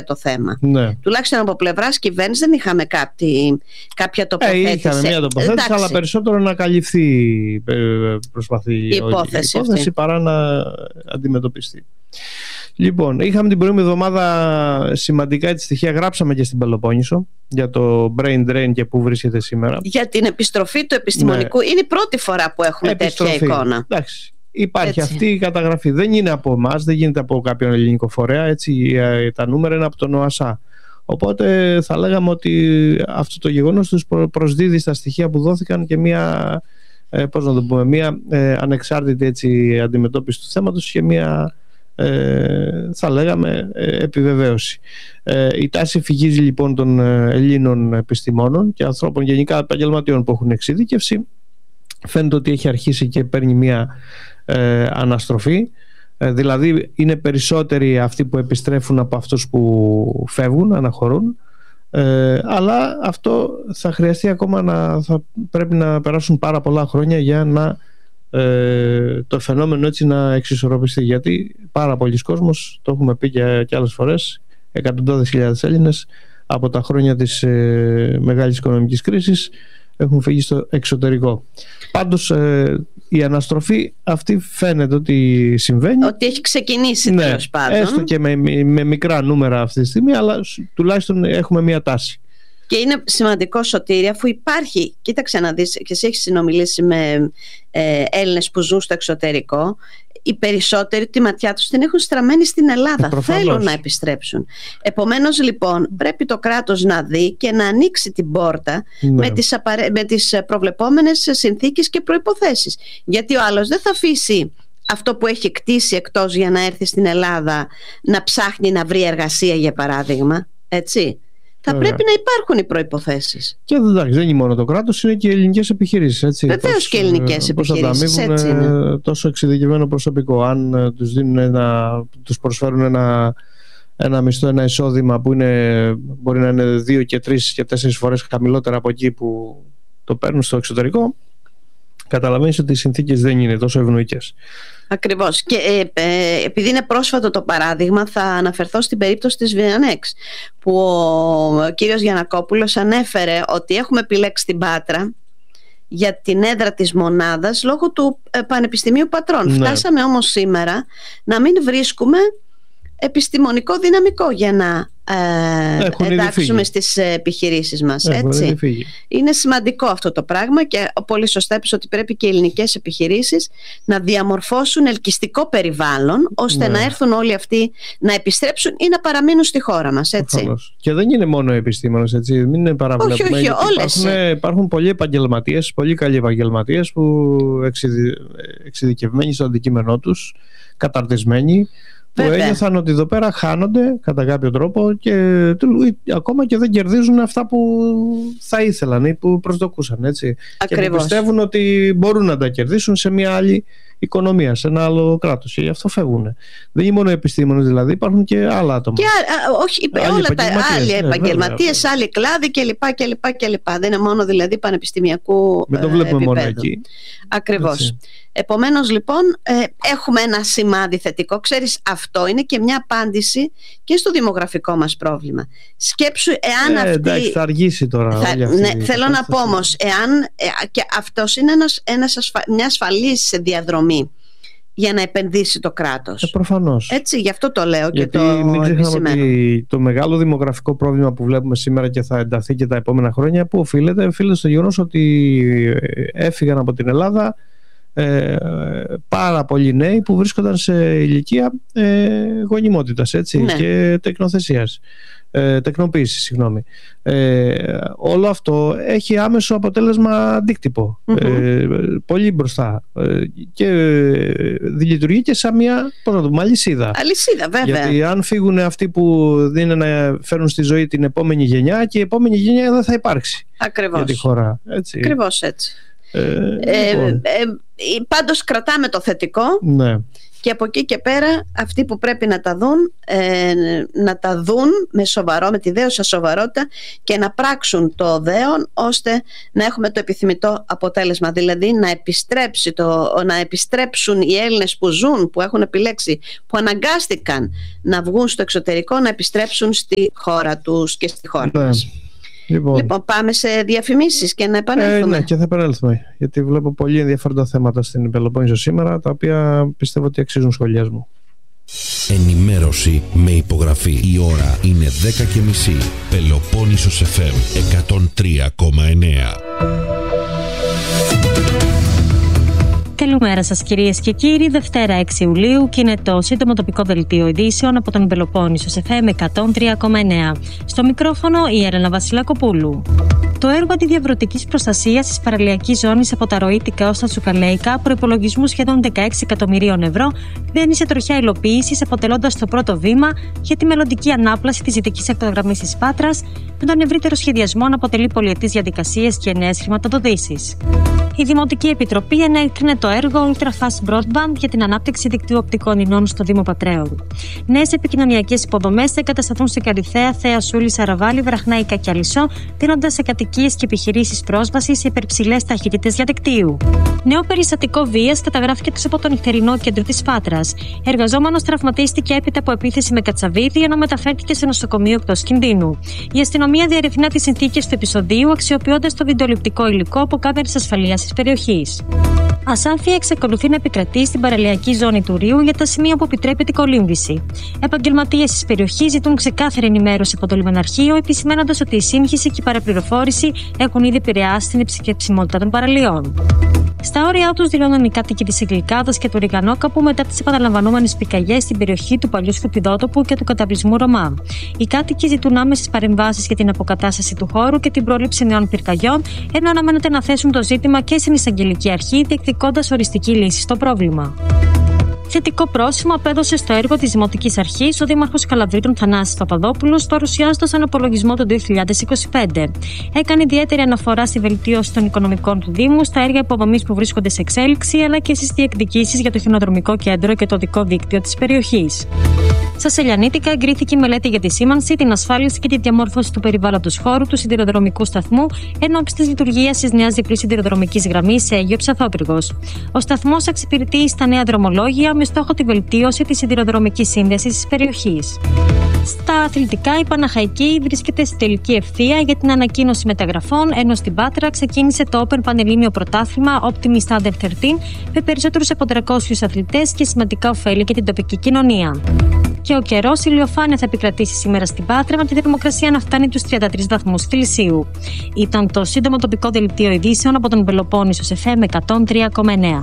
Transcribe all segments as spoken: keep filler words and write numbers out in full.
το θέμα. Ναι. Τουλάχιστον από πλευράς κυβέρνησης δεν είχαμε κάτι, κάποια τοποθέτηση. Ε, είχαμε μια τοποθέτηση, εντάξει, αλλά περισσότερο να καλυφθεί προσπαθεί η υπόθεση, η υπόθεση παρά να αντιμετωπιστεί. Λοιπόν, είχαμε την προηγούμενη εβδομάδα σημαντικά έτσι στοιχεία, γράψαμε και στην Πελοπόννησο για το brain drain και πού βρίσκεται σήμερα. Για την επιστροφή του επιστημονικού. Ναι. Είναι η πρώτη φορά που έχουμε επιστροφή. Τέτοια εικόνα. Εντάξει. Υπάρχει έτσι. Αυτή η καταγραφή. Δεν είναι από εμάς, δεν γίνεται από κάποιον ελληνικό φορέα. Έτσι, τα νούμερα είναι από τον ΟΑΣΑ. Οπότε θα λέγαμε ότι αυτό το γεγονός τους προσδίδει στα στοιχεία που δόθηκαν και μια, ε, πώς να το πούμε, μια ε, ανεξάρτητη έτσι, αντιμετώπιση του θέματος και μια, ε, θα λέγαμε, ε, επιβεβαίωση. Ε, η τάση φυγής λοιπόν των Ελλήνων επιστημόνων και ανθρώπων γενικά επαγγελματιών που έχουν εξειδίκευση φαίνεται ότι έχει αρχίσει και παίρνει μια ε, αναστροφή. Ε, δηλαδή είναι περισσότεροι αυτοί που επιστρέφουν από αυτούς που φεύγουν, αναχωρούν, ε, αλλά αυτό θα χρειαστεί ακόμα να θα πρέπει να περάσουν πάρα πολλά χρόνια για να ε, το φαινόμενο έτσι να εξισορροπιστεί, γιατί πάρα πολλοί κόσμος, το έχουμε πει και, και άλλες φορές, εκατοντάδες χιλιάδες Έλληνες από τα χρόνια της ε, μεγάλης οικονομικής κρίσης έχουν φύγει στο εξωτερικό. Πάντως ε, η αναστροφή αυτή φαίνεται ότι συμβαίνει. Ότι έχει ξεκινήσει, ναι, τέλος πάντων. Έστω και με, με μικρά νούμερα αυτή τη στιγμή, αλλά τουλάχιστον έχουμε μία τάση. Και είναι σημαντικό, Σωτήρη, αφού υπάρχει, κοίταξε να δεις, και εσύ έχεις συνομιλήσει με ε, Έλληνες που ζουν στο εξωτερικό, οι περισσότεροι τη ματιά τους την έχουν στραμμένη στην Ελλάδα. Ε, θέλουν να επιστρέψουν. Επομένως λοιπόν πρέπει το κράτος να δει και να ανοίξει την πόρτα, ναι, με τις, απαρε... με τις προβλεπόμενες συνθήκες και προϋποθέσεις. Γιατί ο άλλος δεν θα αφήσει αυτό που έχει κτίσει εκτός για να έρθει στην Ελλάδα να ψάχνει να βρει εργασία, για παράδειγμα. Έτσι. Θα Ωραία. πρέπει να υπάρχουν οι προϋποθέσεις. Και εντάξει, δεν είναι μόνο το κράτος, είναι και οι ελληνικές επιχειρήσεις. Βεβαίως και οι ελληνικές επιχειρήσεις. Έτσι είναι. Τόσο εξειδικευμένο προσωπικό. Αν τους, δίνουν ένα, τους προσφέρουν ένα, ένα μισθό, ένα εισόδημα που είναι, μπορεί να είναι δύο και τρεις και τέσσερις φορές χαμηλότερα από εκεί που το παίρνουν στο εξωτερικό, καταλαβαίνεις ότι οι συνθήκες δεν είναι τόσο ευνοϊκές. Ακριβώς. Και ε, ε, επειδή είναι πρόσφατο το παράδειγμα, θα αναφερθώ στην περίπτωση της Βιανέξ, που ο κύριος Γιαννακόπουλος ανέφερε ότι έχουμε επιλέξει την Πάτρα για την έδρα της μονάδας λόγω του ε, Πανεπιστημίου Πατρών. Ναι. Φτάσαμε όμως σήμερα να μην βρίσκουμε επιστημονικό δυναμικό για να ε, εντάξουμε στις επιχειρήσεις μας. Έτσι. Είναι σημαντικό αυτό το πράγμα και πολύ σωστά είπες ότι πρέπει και οι ελληνικές επιχειρήσεις να διαμορφώσουν ελκυστικό περιβάλλον ώστε, ναι, να έρθουν όλοι αυτοί να επιστρέψουν ή να παραμείνουν στη χώρα μας. Έτσι. Και δεν είναι μόνο επιστήμονες, έτσι. Μην είναι παραβλέπουμε. Όχι, όχι, όλες. Υπάρχουν, υπάρχουν πολλοί επαγγελματίες, πολύ καλοί επαγγελματίες που εξειδι... εξειδικευμένοι στο αντικείμενό τους, καταρτισμένοι, που Βέβαια. ένιωθαν ότι εδώ πέρα χάνονται κατά κάποιο τρόπο και ακόμα και δεν κερδίζουν αυτά που θα ήθελαν ή που προσδοκούσαν, έτσι. Ακριβώς. Και πιστεύουν ότι μπορούν να τα κερδίσουν σε μια άλλη οικονομία, σε ένα άλλο κράτος, και γι' αυτό φεύγουν. Δεν είναι μόνο επιστήμονες, δηλαδή υπάρχουν και άλλα άτομα. Και α, όχι, άλλοι όλα τα άλλοι επαγγελματίες, ναι, άλλοι κλάδοι κλπ. κλπ, κλπ. Δεν είναι μόνο δηλαδή πανεπιστημιακού επίπεδου. Δεν το βλέπουμε μόνο εκεί. Ακριβώς. Έτσι. Επομένως λοιπόν ε, έχουμε ένα σημάδι θετικό. Ξέρεις, αυτό είναι και μια απάντηση και στο δημογραφικό μας πρόβλημα. Σκέψου εάν ε, αυτή... Εντάξει, θα αργήσει τώρα. Θα, όλη αυτή, ναι, θέλω να πω όμως, εάν ε, και αυτός είναι ένας, ένας ασφα... μια ασφαλής διαδρομή για να επενδύσει το κράτος. Ε, προφανώς. Έτσι, γι' αυτό το λέω. Γιατί και το μην ξεχνάμε ότι το μεγάλο δημογραφικό πρόβλημα που βλέπουμε σήμερα και θα ενταθεί και τα επόμενα χρόνια, που οφείλεται, οφείλεται στο γεγονός ότι έφυγαν από την Ελλάδα Ε, πάρα πολλοί νέοι που βρίσκονταν σε ηλικία ε, γονιμότητας, έτσι, ναι, και τεκνοθεσίας, ε, τεκνοποίησης, συγγνώμη. Ε, όλο αυτό έχει άμεσο αποτέλεσμα αντίκτυπο, mm-hmm. ε, πολύ μπροστά, ε, και λειτουργεί και σαν μια, πώς να το πούμε, αλυσίδα. Αλυσίδα, βέβαια. Γιατί αν φύγουν αυτοί που δίνουν να φέρουν στη ζωή την επόμενη γενιά, και η επόμενη γενιά δεν θα υπάρξει. Ακριβώς. Για τη χώρα, έτσι. Ακριβώς έτσι. Ε, ε, λοιπόν. ε, πάντως κρατάμε το θετικό, ναι. και από εκεί και πέρα αυτοί που πρέπει να τα δουν ε, να τα δουν με σοβαρό, με τη δέουσα σοβαρότητα και να πράξουν το δέον ώστε να έχουμε το επιθυμητό αποτέλεσμα, δηλαδή να, επιστρέψει το, να επιστρέψουν οι Έλληνες που ζουν, που έχουν επιλέξει, που αναγκάστηκαν να βγουν στο εξωτερικό, να επιστρέψουν στη χώρα τους και στη χώρα ναι. μας. Λοιπόν. λοιπόν, πάμε σε διαφημίσεις και να επανέλθουμε. Ε, ναι, και θα επανέλθουμε. Γιατί βλέπω πολύ ενδιαφέροντα θέματα στην Πελοπόννησο σήμερα, τα οποία πιστεύω ότι αξίζουν σχολιασμού. Ενημέρωση με υπογραφή. Η ώρα είναι δέκα και μισή. Πελοπόννησος εφ εμ εκατόν τρία κόμμα εννέα. Καλημέρα σας κυρίες και κύριοι, Δευτέρα έξι Ιουλίου και είναι το σύντομο τοπικό δελτίο ειδήσεων από τον Πελοπόννησο εφ εμ εκατόν τρία κόμμα εννέα. Στο μικρόφωνο η Έλενα Βασιλακοπούλου. Το έργο αντιδιαβρωτικής προστασίας της παραλιακής ζώνης από τα Ροήτικα ως τα Τσουκαλέικα, προϋπολογισμού σχεδόν δεκαέξι εκατομμυρίων ευρώ, μπαίνει σε τροχιά υλοποίησης, αποτελώντας το πρώτο βήμα για τη μελλοντική ανάπλαση της δυτικής ακτογραμμής της Πάτρας, με τον ευρύτερο σχεδιασμό να αποτελεί πολυετής διαδικασίες και νέες χρηματοδοτήσεις. Η Δημοτική Επιτροπή ενέκρινε το έργο Ultra Fast Broadband για την ανάπτυξη δικτύου οπτικών ινών στο Δήμο Πατρέων. Νέες επικοινωνιακές υποδομές θα εγκατασταθούν σε Καλιθέα, Θέα Σούλη, Σαραβάλη, Βραχνάικα και Αλυσσό, δίνοντας σε κατοικίες και επιχειρήσεις πρόσβαση σε υπερψηλές ταχύτητες διαδικτύου. Νέο περιστατικό βίας καταγράφηκε από το νυχτερινό κέντρο της Πάτρας. Εργαζόμενος τραυματίστηκε έπειτα από επίθεση με κατσαβίδι, ενώ μεταφέρθηκε σε νοσοκομείο εκτός κινδύνου. Η αστυνομία διερευνά τις συνθήκες του επεισοδίου, αξιοποιώντας το βιντεοληπτικό υλικό από κάμερες ασφαλείας της περιοχής. Ασάφεια εξακολουθεί να επικρατεί στην παραλιακή ζώνη του Ρίου για τα σημεία που επιτρέπεται η κολύμβηση. Επαγγελματίες της περιοχής ζητούν ξεκάθαρη ενημέρωση από το λιμεναρχείο, επισημένοντας ότι η σύγχυση και η παραπληροφόρηση έχουν ήδη επηρεάσει την επισκεψιμότητα των παραλιών. Στα όρια τους δηλώνουν οι κάτοικοι της Αγγλικάδας και του Ριγανόκαπου μετά τις επαναλαμβανόμενες πυρκαγιές στην περιοχή του παλιού Σκουπιδότοπου και του καταβλισμού Ρωμά. Οι κάτοικοι ζητούν άμεσες παρεμβάσεις για την αποκατάσταση του χώρου και την πρόληψη νέων πυρκαγιών, ενώ αναμένεται να θέσουν το ζήτημα και στην Εισαγγελική Αρχή, διεκδικώντας οριστική λύση στο πρόβλημα. Θετικό πρόσημο απέδωσε στο έργο της Δημοτικής Αρχής ο Δήμαρχος Καλαβρίτων Θανάσης Παπαδόπουλος, παρουσιάζοντας τον απολογισμό του δύο χιλιάδες είκοσι πέντε. Έκανε ιδιαίτερη αναφορά στη βελτίωση των οικονομικών του Δήμου, στα έργα υποδομής που βρίσκονται σε εξέλιξη, αλλά και στις διεκδικήσεις για το χιονοδρομικό κέντρο και το οδικό δίκτυο της περιοχής. Στα Σελιανίτικα εγκρίθηκε η μελέτη για τη σήμανση, την ασφάλιση και τη διαμόρφωση του περιβάλλοντος χώρου του σιδηροδρομικού σταθμού εν ώψη της λειτουργίας της νέας διπλής σιδηροδρομικής γραμμής Αίγιο Ψαθόπυργος. Ο σταθμός εξυπηρετεί στα νέα δρομολόγια με στόχο τη βελτίωση της σιδηροδρομικής σύνδεσης της περιοχής. Στα αθλητικά, η Παναχαϊκή βρίσκεται στη τελική ευθεία για την ανακοίνωση μεταγραφών, ενώ στην Πάτρα ξεκίνησε το Open Πανελλήνιο Πρωτάθλημα Optimist Under δεκατρία με περισσότερους από τριακόσιους αθλητές και σημαντικά ωφέλη για την τοπική κοινωνία. Και ο καιρός, η ηλιοφάνεια θα επικρατήσει σήμερα στην Πάτρα με τη θερμοκρασία να φτάνει τους τριάντα τρεις βαθμούς Κελσίου. Ήταν το σύντομο τοπικό δελτίο ειδήσεων από τον Πελοπόννησο εφ εμ εκατόν τρία κόμμα εννέα.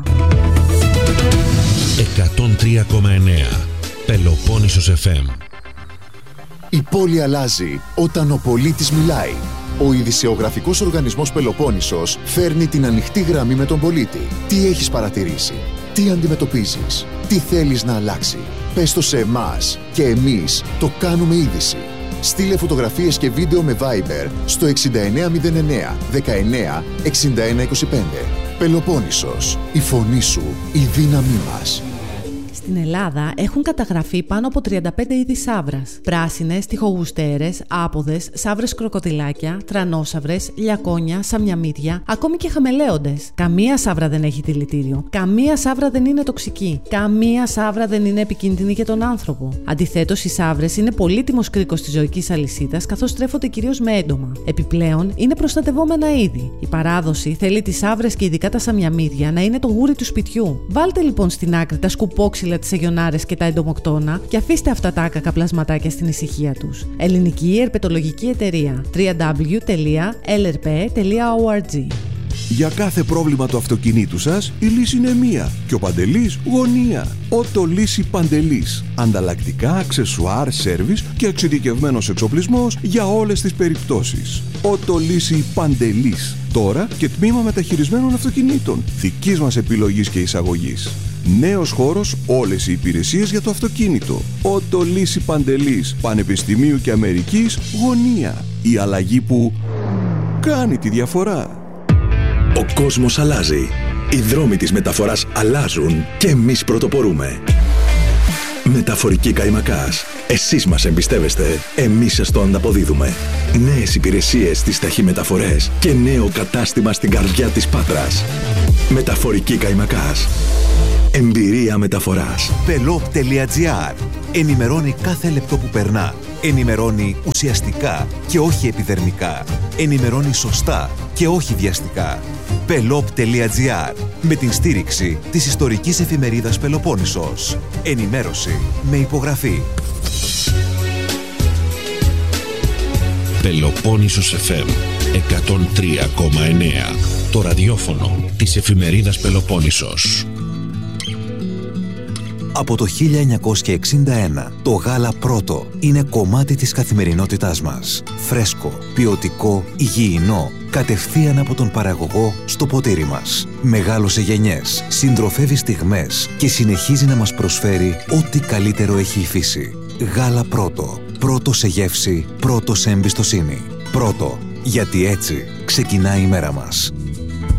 εκατόν τρία κόμμα εννέα Πελοπόννησος εφ εμ. Η πόλη αλλάζει όταν ο πολίτης μιλάει. Ο ειδησεογραφικός οργανισμός Πελοπόννησος φέρνει την ανοιχτή γραμμή με τον πολίτη. Τι έχεις παρατηρήσει, τι αντιμετωπίζεις, τι θέλεις να αλλάξει. Πες το σε εμάς και εμείς το κάνουμε είδηση. Στείλε φωτογραφίες και βίντεο με Viber στο εξήντα εννέα μηδέν εννέα δεκαεννέα εξήντα ένα είκοσι πέντε. Πελοπόννησος, η φωνή σου, η δύναμή μας. Στην Ελλάδα έχουν καταγραφεί πάνω από τριάντα πέντε είδη σαύρας. Πράσινες, τοιχογουστέρες, άποδες, σαύρες κροκοδιλάκια, τρανόσαυρες, λιακόνια, σαμιαμίδια, ακόμη και χαμελέοντες. Καμία σαύρα δεν έχει δηλητήριο. Καμία σαύρα δεν είναι τοξική. Καμία σαύρα δεν είναι επικίνδυνη για τον άνθρωπο. Αντιθέτως, οι σαύρες είναι πολύτιμος κρίκος της ζωικής αλυσίδας, καθώς τρέφονται κυρίως με έντομα. Επιπλέον, είναι προστατευόμενα είδη. Η παράδοση θέλει τις σαύρες και ειδικά τα σαμιαμίδια να είναι το γούρι του σπιτιού. Βάλτε λοιπόν στην άκρη τα σκουπόξυλα, τις αιγιονάρες και τα εντομοκτώνα και αφήστε αυτά τα άκακα πλασματάκια στην ησυχία τους. Ελληνική Ερπετολογική Εταιρεία double-u double-u double-u τελεία ελ ερ πι τελεία ο αρ τζι. Για κάθε πρόβλημα του αυτοκινήτου σας, η λύση είναι μία και ο Παντελής γωνία. Ότο Λύση Παντελής. Ανταλλακτικά, αξεσουάρ, σέρβις και εξειδικευμένος εξοπλισμός για όλες τις περιπτώσεις. Ότο Λύση Παντελής. Τώρα και τμήμα μεταχειρισμένων αυτοκινήτων. Δικής μας επιλογής και εισαγωγής. Νέος χώρος, όλες οι υπηρεσίες για το αυτοκίνητο. Ότο Λύση Παντελής. Πανεπιστημίου και Αμερικής γωνία. Η αλλαγή που κάνει τη διαφορά. Ο κόσμος αλλάζει. Οι δρόμοι της μεταφοράς αλλάζουν και εμείς πρωτοπορούμε. Μεταφορική Καϊμακάς. Εσείς μας εμπιστεύεστε, εμείς σας το ανταποδίδουμε. Νέες υπηρεσίες στις ταχυμεταφορές και νέο κατάστημα στην καρδιά της Πάτρας. Μεταφορική Καϊμακάς. Εμπειρία μεταφοράς. Pelop.gr. Ενημερώνει κάθε λεπτό που περνά. Ενημερώνει ουσιαστικά και όχι επιδερμικά. Ενημερώνει σωστά και όχι βιαστικά. Pelop.gr. Με την στήριξη της ιστορικής εφημερίδας Πελοπόννησος. Ενημέρωση με υπογραφή. Πελοπόννησος εφ εμ εκατόν τρία κόμμα εννέα. Το ραδιόφωνο της εφημερίδας Πελοπόννησος. Από το χίλια εννιακόσια εξήντα ένα, το γάλα πρώτο είναι κομμάτι της καθημερινότητάς μας. Φρέσκο, ποιοτικό, υγιεινό, κατευθείαν από τον παραγωγό στο ποτήρι μας. Μεγάλωσε γενιές, συντροφεύει στιγμές και συνεχίζει να μας προσφέρει ό,τι καλύτερο έχει η φύση. Γάλα πρώτο. Πρώτο σε γεύση, πρώτο σε εμπιστοσύνη. Πρώτο, γιατί έτσι ξεκινάει η μέρα μας.